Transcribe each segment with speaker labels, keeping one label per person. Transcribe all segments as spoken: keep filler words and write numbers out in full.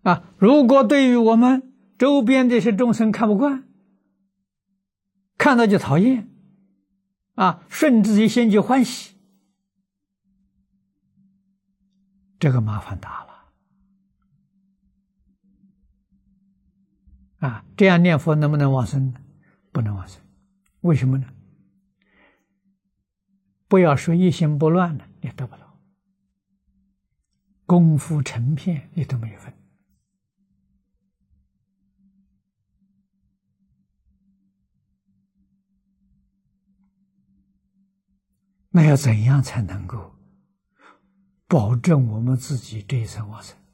Speaker 1: 啊，如果对于我们周边这些众生看不惯，看到就讨厌，啊，甚至于先就欢喜，这个麻烦大了。啊，这样念佛能不能往生呢？不能往生。为什么呢？不要说一心不乱了，你得不到。功夫成片你都没有分。那要怎样才能够保证我们自己这一生往生？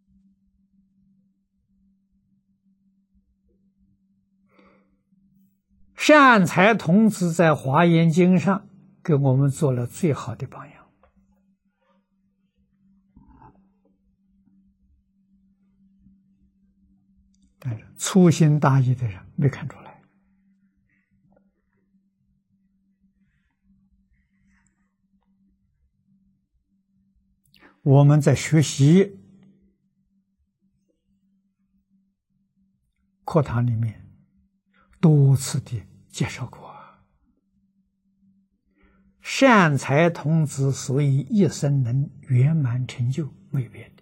Speaker 1: 善财童子在《华严经》上给我们做了最好的榜样。但是粗心大意的人没看出来。我们在学习课堂里面多次的介绍过，善财童子所以一生能圆满成就，没有别的。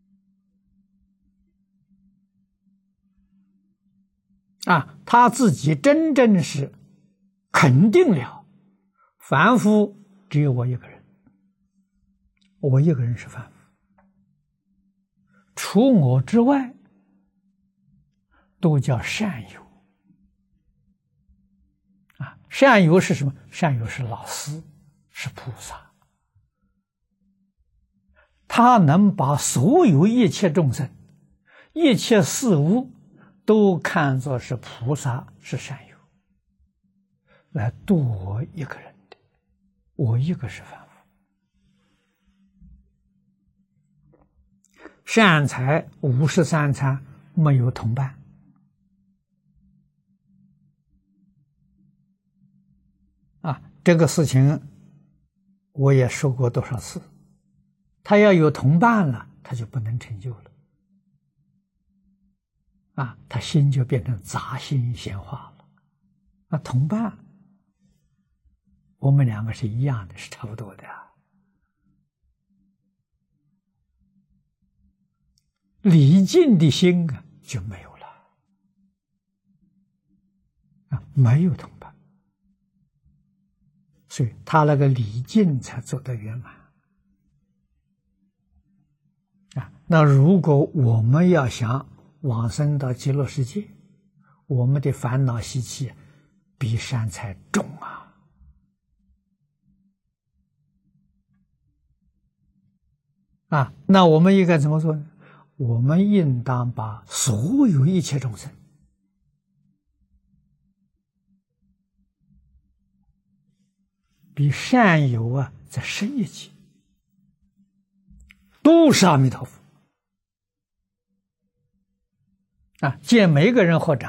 Speaker 1: 啊，他自己真正是肯定了，凡夫只有我一个人，我一个人是凡夫，除我之外都叫善友。啊，善友是什么？善友是老师，是菩萨，他能把所有一切众生、一切事物都看作是菩萨，是善友，来度我一个人的，我一个是凡夫。善财五十三参没有同伴，啊，这个事情我也说过多少次，他要有同伴了，他就不能成就了。啊，他心就变成杂心闲话了。啊，同伴，我们两个是一样的，是差不多的啊。礼敬的心啊就没有了，啊，没有同伴，所以他那个礼敬才做得圆满。啊，那如果我们要想往生到极乐世界，我们的烦恼习气比善财重啊！啊，那我们应该怎么做呢？我们应当把所有一切众生比善友啊再深一级，都是阿弥陀佛。啊，见每个人合掌，